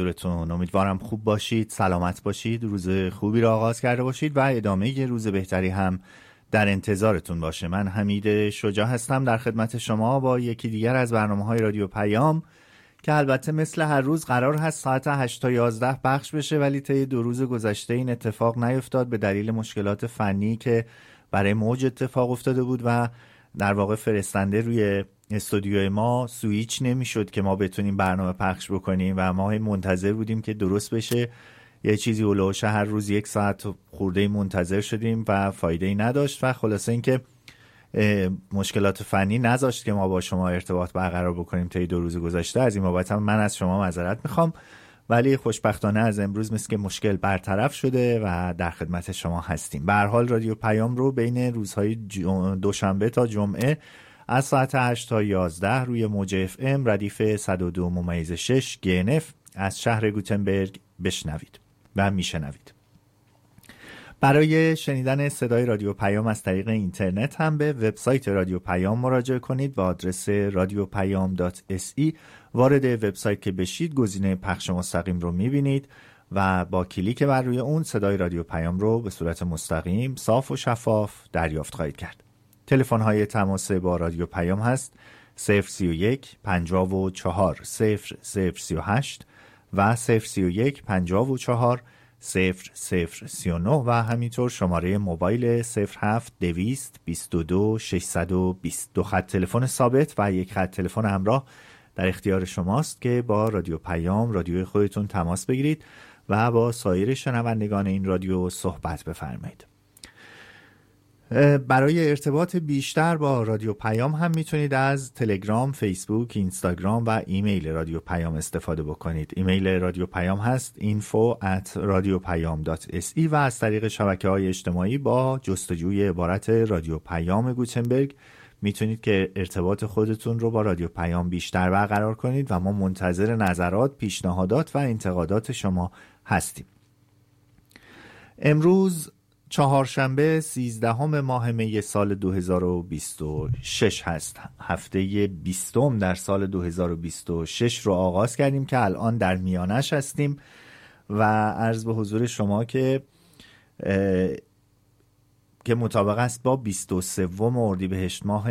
حضورتون. امیدوارم خوب باشید، سلامت باشید، روز خوبی را آغاز کرده باشید و ادامه روز بهتری هم در انتظارتون باشه. من حمید شجاع هستم در خدمت شما با یکی دیگر از برنامه‌های رادیو پیام که البته مثل هر روز قرار هست ساعت 8 تا 11 پخش بشه، ولی طی 2 روز گذشته این اتفاق نیفتاد به دلیل مشکلات فنی که برای موج اتفاق افتاده بود و در واقع فرستنده روی استودیوی ما سویچ نمیشد که ما بتونیم برنامه پخش بکنیم و ما منتظر بودیم که درست بشه. یه چیزی اولوش هر روز 1 ساعت خورده منتظر شدیم و فایده ای نداشت و خلاصه اینکه مشکلات فنی نذاشت که ما با شما ارتباط برقرار بکنیم طی 2 روز گذشته. از این بابت هم من از شما معذرت میخوام، ولی خوشبختانه از امروز مثل که مشکل برطرف شده و در خدمت شما هستیم. به هر حال رادیو پیام رو بین روزهای دوشنبه تا جمعه از ساعت 8 تا 11 روی موج اف ام ردیف 102.6 GNF از شهر گوتنبرگ بشنوید و میشنوید. برای شنیدن صدای رادیو پیام از طریق اینترنت هم به وبسایت رادیو پیام مراجعه کنید. با آدرس radiopayam.se وارد وبسایت که بشید گزینه پخش مستقیم رو میبینید و با کلیک بر روی اون صدای رادیو پیام رو به صورت مستقیم، صاف و شفاف دریافت خواهید کرد. تلفن های تماس با رادیو پیام هست 031 54 0038 و 031 54 0039 و همینطور شماره موبایل 07 222 620. 2 خط تلفن ثابت و 1 خط تلفن همراه در اختیار شماست که با رادیو پیام، رادیوی خودتون تماس بگیرید و با سایر شنوندگان این رادیو صحبت بفرمایید. برای ارتباط بیشتر با رادیو پیام هم میتونید از تلگرام، فیسبوک، اینستاگرام و ایمیل رادیو پیام استفاده بکنید. ایمیل رادیو پیام هست info@radiopayam.se و از طریق شبکه‌های اجتماعی با جستجوی عبارت رادیو پیام گوتنبرگ میتونید که ارتباط خودتون رو با رادیو پیام بیشتر برقرار کنید و ما منتظر نظرات، پیشنهادات و انتقادات شما هستیم. امروز چهارشنبه 13 ماه می سال 2026 هست. هفته 20 در سال 2026 رو آغاز کردیم که الان در میانش هستیم و عرض به حضور شما که مطابق است با 23 اردیبهشت ماه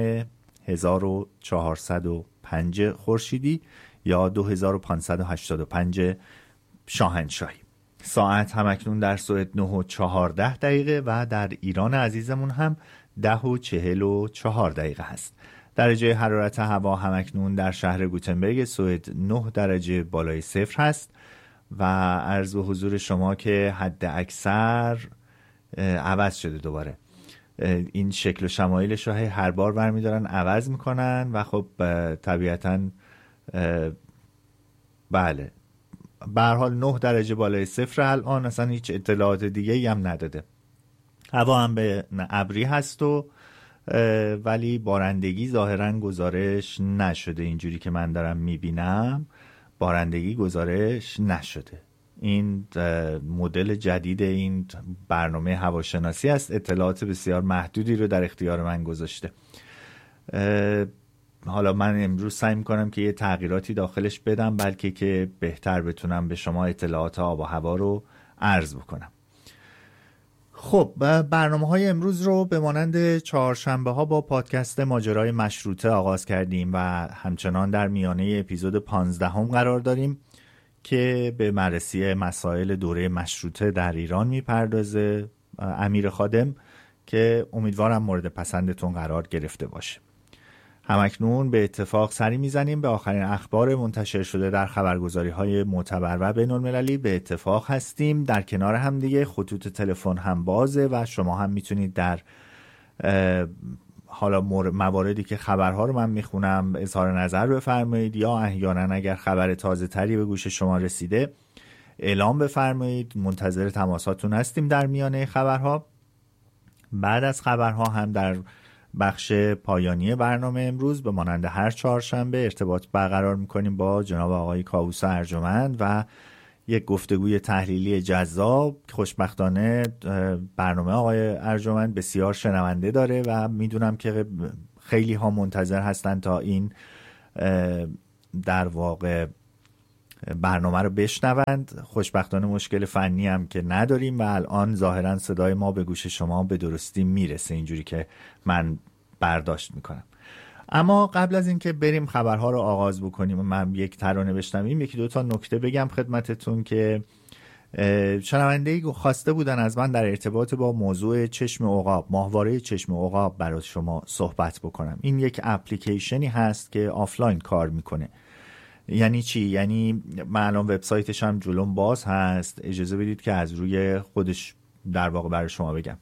1405 خورشیدی یا 2585 شاهنشاهی. ساعت هم اکنون در سوئد 9:14 و در ایران عزیزمون هم 10:44 هست. درجه حرارت هوا هم اکنون در شهر گوتنبرگ سوئد 9 درجه بالای صفر هست و عرض به حضور شما که حد اکثر عوض شده. دوباره این شکل و شمایلش رو هر بار برمیدارن عوض میکنن و خب طبیعتاً بله به هر حال 9 درجه بالای صفر الان، اصلا هیچ اطلاعات دیگه ای هم نداده. هوا هم به ابری هست و ولی بارندگی ظاهرا گزارش نشده. اینجوری که من دارم میبینم بارندگی گزارش نشده. این مدل جدید این برنامه هواشناسی است، اطلاعات بسیار محدودی رو در اختیار من گذاشته. حالا من امروز سعی میکنم که یه تغییراتی داخلش بدم بلکه که بهتر بتونم به شما اطلاعات آب و هوا رو عرض بکنم. خب برنامه‌های امروز رو به مانند چهارشنبه ها با پادکست ماجرای مشروطه آغاز کردیم و همچنان در میانه اپیزود 15 قرار داریم که به بررسی مسائل دوره مشروطه در ایران میپردازه امیر خادم که امیدوارم مورد پسندتون قرار گرفته باشه. همکنون به اتفاق سری میزنیم به آخرین اخبار منتشر شده در خبرگزاری‌های معتبر و بین‌المللی. به اتفاق هستیم در کنار هم دیگه، خطوط تلفن هم بازه و شما هم میتونید در حالا مواردی که خبرها رو من میخونم اظهار نظر بفرمایید یا احیانا اگر خبر تازه تری به گوش شما رسیده اعلام بفرمایید. منتظر تماساتون هستیم در میانه خبرها. بعد از خبرها هم در بخش پایانی برنامه امروز به مانند هر چهارشنبه ارتباط برقرار میکنیم با جناب آقای کاووس ارجمند و یک گفتگوی تحلیلی جذاب. خوشبختانه برنامه آقای ارجمند بسیار شنونده داره و میدونم که خیلی ها منتظر هستن تا این در واقع برنامه رو بشنوند. خوشبختانه مشکل فنی هم که نداریم و الان ظاهرا صدای ما به گوش شما به درستی میرسه اینجوری که من برداشت میکنم. اما قبل از اینکه بریم خبرها رو آغاز بکنیم و من یک ترانه بشنویم، یکی دو تا نکته بگم خدمتتون که شنونده‌ای خواسته بودن از من در ارتباط با موضوع چشم عقاب، ماهواره چشم عقاب برای شما صحبت بکنم. این یک اپلیکیشنی هست که آفلاین کار میکنه. یعنی چی؟ یعنی من الان وبسایتش هم جلوم باز هست، اجازه بدید که از روی خودش در واقع برای شما بگم.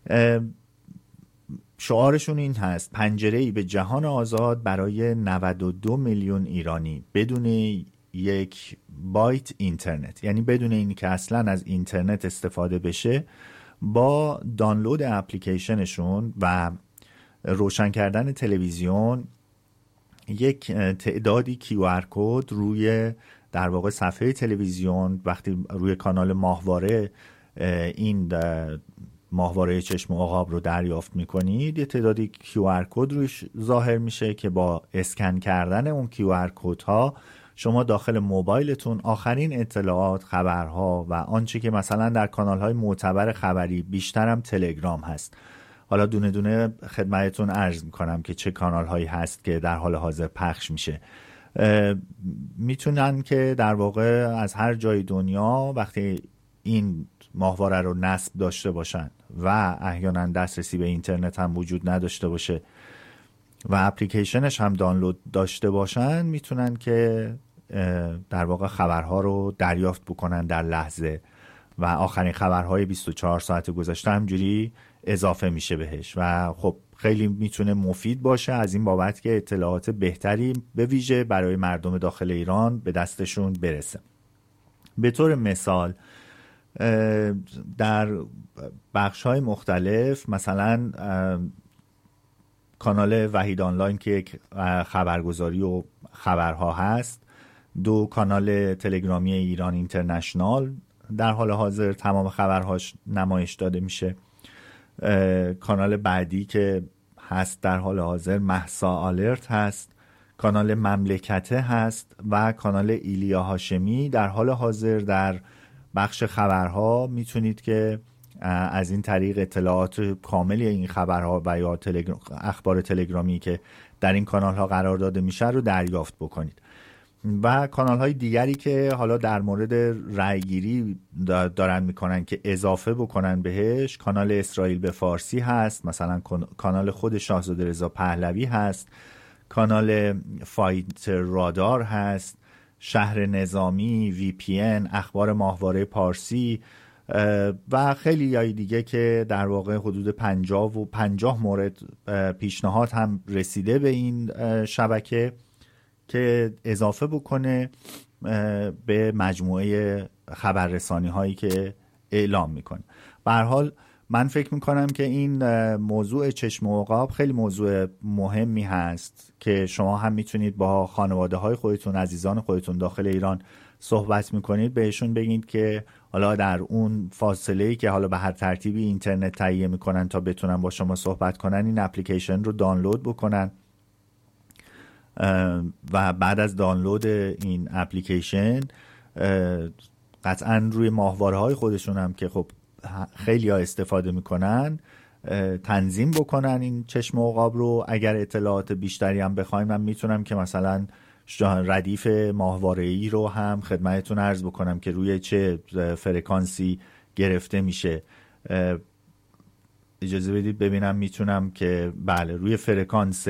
شعارشون این هست: پنجره‌ای به جهان آزاد برای 92 میلیون ایرانی بدون یک بایت اینترنت. یعنی بدون اینی که اصلا از اینترنت استفاده بشه، با دانلود اپلیکیشنشون و روشن کردن تلویزیون یک تعدادی QR کد روی در واقع صفحه تلویزیون، وقتی روی کانال ماهواره این ماهواره چشم عقاب رو دریافت میکنید، یه تعدادی QR کد روش ظاهر میشه که با اسکن کردن اون QR کدها شما داخل موبایلتون آخرین اطلاعات، خبرها و آنچه که مثلا در کانال‌های معتبر خبری، بیشترم تلگرام هست، حالا دونه دونه خدمتتون عرض میکنم که چه کانال‌هایی هست که در حال حاضر پخش میشه، میتونن که در واقع از هر جای دنیا وقتی این ماهواره رو نصب داشته باشن و احیانا دسترسی به اینترنت هم وجود نداشته باشه و اپلیکیشنش هم دانلود داشته باشن، میتونن که در واقع خبرها رو دریافت بکنن در لحظه و آخرین خبرهای 24 ساعت گذشته همجوری اضافه میشه بهش و خب خیلی میتونه مفید باشه از این بابت که اطلاعات بهتری به ویژه برای مردم داخل ایران به دستشون برسه. به طور مثال در بخش‌های مختلف، مثلا کانال وحید آنلاین که یک خبرگزاری و خبرها هست، 2 کانال تلگرامی ایران اینترنشنال در حال حاضر تمام خبرهاش نمایش داده میشه. کانال بعدی که هست در حال حاضر مهسا آلرت هست، کانال مملکته هست و کانال ایلیا هاشمی. در حال حاضر در بخش خبرها میتونید که از این طریق اطلاعات کاملی این خبرها و یا اخبار تلگرامی که در این کانال ها قرار داده میشه رو دریافت بکنید. و کانال های دیگری که حالا در مورد رأیگیری دارن میکنن که اضافه بکنن بهش، کانال اسرائیل به فارسی هست، مثلا کانال خود شاهزاده رضا پهلوی هست، کانال فایت رادار هست، شهر نظامی، VPN، اخبار ماهواره پارسی و خیلی های دیگه که در واقع حدود 50 مورد پیشنهاد هم رسیده به این شبکه که اضافه بکنه به مجموعه خبررسانی هایی که اعلام میکنه. به هر حال من فکر میکنم که این موضوع چشم عقاب خیلی موضوع مهمی هست که شما هم میتونید با خانواده های خودتون، عزیزان خودتون داخل ایران صحبت میکنید، بهشون بگید که حالا در اون فاصله‌ای که حالا به هر ترتیبی اینترنت تهیه میکنن تا بتونن با شما صحبت کنن، این اپلیکیشن رو دانلود بکنن و بعد از دانلود این اپلیکیشن قطعا روی ماهواره‌های خودشون هم که خب خیلی ها استفاده میکنن تنظیم بکنن این چشم عقاب رو. اگر اطلاعات بیشتری هم بخوایم، من میتونم که مثلا ردیف ماهواره‌ای رو هم خدمتتون عرض بکنم که روی چه فرکانسی گرفته میشه. اجازه بدید ببینم، میتونم که بله روی فرکانس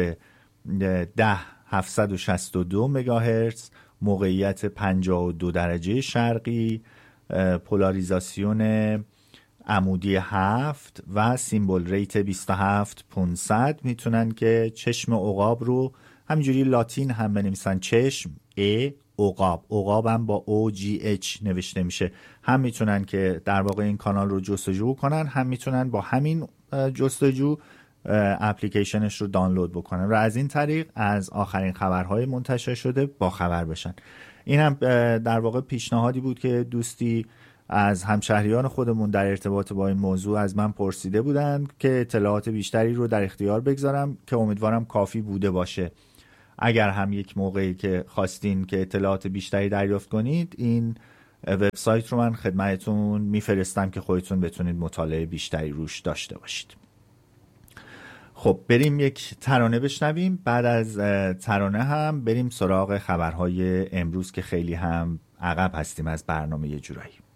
10762 مگاهرتز، موقعیت 52 درجه شرقی، پولاریزاسیون عمودی 7 و سیمبل ریت 27500 میتونن که چشم عقاب رو همینجوری لاتین هم بنویسن، چشم عقاب، عقاب هم با OGH نوشته میشه، هم میتونن که در واقع این کانال رو جستجو کنن، هم میتونن با همین جستجو اپلیکیشنش رو دانلود بکنن و از این طریق از آخرین خبرهای منتشر شده با خبر بشن. این هم در واقع پیشنهادی بود که دوستی از همشهریان خودمون در ارتباط با این موضوع از من پرسیده بودن که اطلاعات بیشتری رو در اختیار بگذارم که امیدوارم کافی بوده باشه. اگر هم یک موقعی که خواستین که اطلاعات بیشتری دریافت کنید، این وبسایت رو من خدمتتون میفرستم که خودتون بتونید مطالعه بیشتری روش داشته باشید. خب بریم یک ترانه بشنویم. بعد از ترانه هم بریم سراغ خبرهای امروز که خیلی هم عقب هستیم از برنامه یه جورایی.